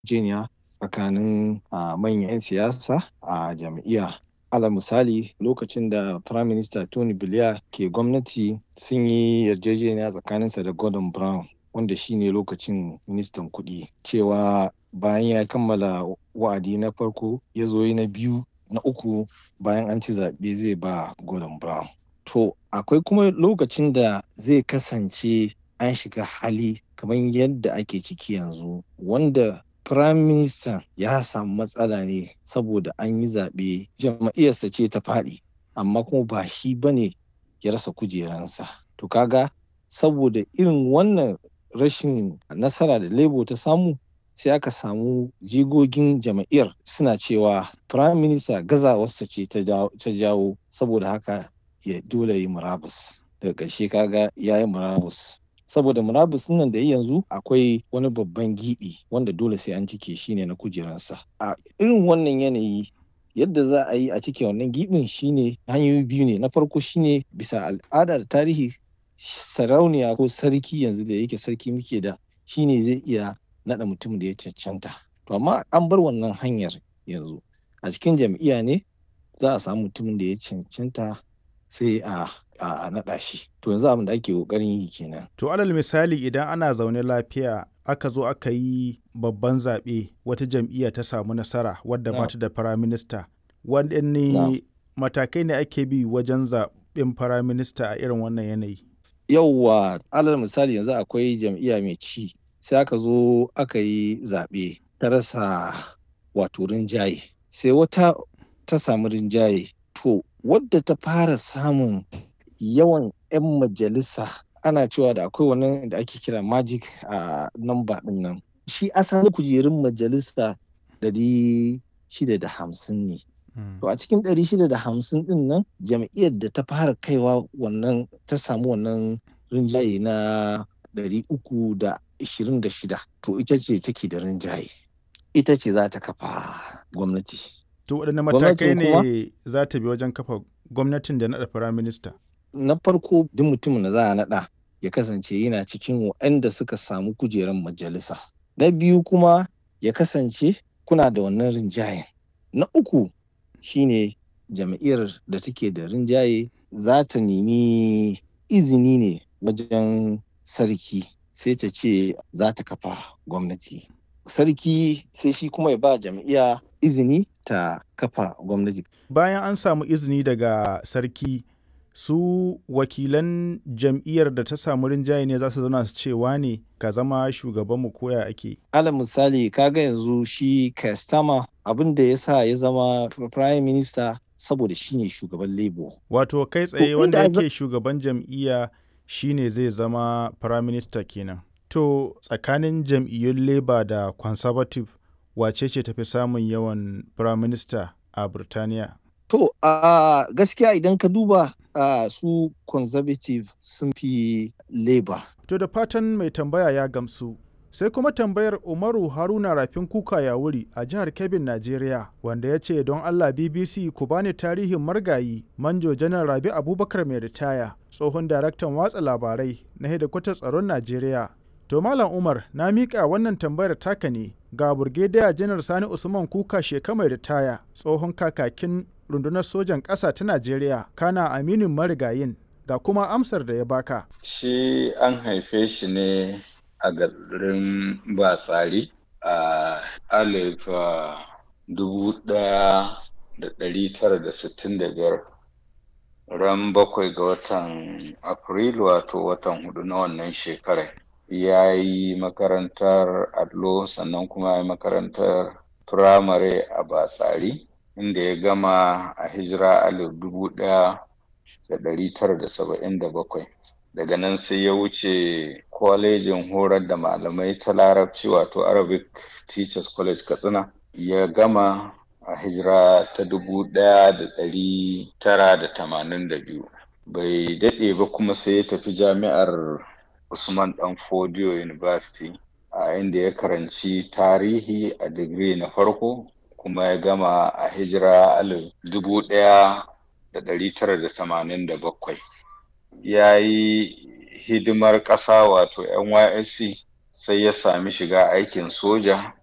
yarjejeniya tsakanin manyan 'yan siyasa a jam'iyya. Alal misali lokacin da Prime Minister Tony Blair ke gwamnati sun yi yarjejeniya tsakaninsa da Gordon Brown wanda shine lokacin ministan kuɗi cewa bayan ya kammala wa'adi na farko ya zo yi na biyu na uku bayan an ci zaɓe zai ba Gordon Brown. To akwai kuma lokacin da zai kasance an shiga hali kamar yadda ake ciki yanzu wanda Prime Minister ya samu matsala ne saboda an yi zaɓe jam'iyyarsa ce ta faɗi amma kuma ba shi bane ya rasa kujeransa. To kaga saboda irin wannan rashin nasara da Labour ta samu sai aka samu jigogin jam'iyyar suna cewa Prime Minister gazawarsa ce ta jawo saboda haka ya dole yi murabus. Daga ƙarshe kaga ya yi murabus. Saboda murabus nan da yanzu akwai wani babban giɓi wanda dole sai an cike shi ne na kujeransa. A irin wannan yanayi yadda za a yi a cike wannan giɓin shine hanyoyi biyu ne. Na farko shine bisa al'ada da tarihi sarauniya ko sarki yanzu da yake sarki muke da shine zai iya naɗa mutum da ya cancanta. To amma an bar wannan hanyar yanzu. A cikin jam'iyya ne za a samu mutumin da ya cancanta sai a naɗa shi. To yanzu abin da ake ƙoƙarin yi kenan. To alal misali idan ana zaune lafiya aka zo aka yi babban zaɓe wata jam'iyya ta samu nasara wadda ba ta da firaminista. Waɗanne matakai ne ake bi wajen zaɓen firaminista a irin wannan yanayi? Yauwa alal misali yanzu akwai jam'iyya mai ci sai aka zo aka yi zaɓe ta rasa wato rinjaye sai wata ta samu rinjaye. To wadda ta fara samun yawan 'yan majalisa ana cewa da akwai wani da ake kira magic number ɗin nan. Shi asalin kujerun majalisa 650 ne. To a cikin 650 ɗin nan jam'iyyar da ta fara kaiwa wannan ta samu wannan rinjaye na 326 to ita ce take da rinjaye. Ita ce za ta kafa gwamnati. To waɗanne matakai ne za ta bi wajen kafa gwamnatin da naɗa firaminista? Na farko duk mutumin da za a naɗa ya kasance yana cikin waɗanda suka samu kujerar majalisa. Na biyu kuma ya kasance kuna da wannan rinjayen. Na uku shine jam'iyyar da take da rinjaye za ta nemi izini ne wajen sarki sai ta ce za ta kafa gwamnati. Sarki sai shi kuma ya ba jam'iyya izini ta kafa gwamnati. Bayan an samu izini daga sarki su wakilan jam'iyyar da ta samu rinjaye ne za su zauna su ce wane ka zama shugabanmu koya ake. Alal misali kaga yanzu shi Keir Starmer abin da ya sa ya zama Prime Minister saboda shine shugaban Labour. Wato kai tsaye wanda yake shugaban jam'iyya shine zai zama Prime Minister kenan. To tsakanin jam'iyyun Labour da Conservative wace ce tafi samun yawan Prime Minister a Birtaniya? To gaskiya idan ka duba su Conservative sun fi Labour. To da fatan mai tambaya ya gamsu. Sai kuma tambayar Umaru Haruna Rafin Kuka ya wuri a jihar Kebbin, Najeriya, wanda ya ce don Allah BBC ku bani tarihin margayi Manjo Janar Rabi Abubakar mai ritaya, tsohon daraktan watsa labarai na hedikwatar tsaron Najeriya. To Malam Umar na miƙa wannan tambayar taka ne ga Burgediya Janar Sani Usman Kuka Sheka mai ritaya, tsohon kakakin rundunar sojan ƙasa ta Najeriya, kana aminin marigayin, ga kuma amsar da ya baka. Shi an haife shi ne a garin Batsari a 1965 ran 7 ga watan Afrilu wato watan 4 na wannan shekarar. Ya yi makarantar allo sannan kuma ya yi makarantar firamare a Batsari inda ya gama a hijira 1977. Daga nan sai ya wuce kwalejin horar da malamai ta larabci wato Arabic Teachers College Katsina. Ya gama a hijira ta 1982. Bai daɗe ba kuma sai ya tafi jami'ar Usman Dan Fodio University a inda ya karanci tarihi a digiri na farko kuma ya gama a hijira 1987. Ya yi hidimar ƙasa wato NYSC sai ya sami shiga aikin soja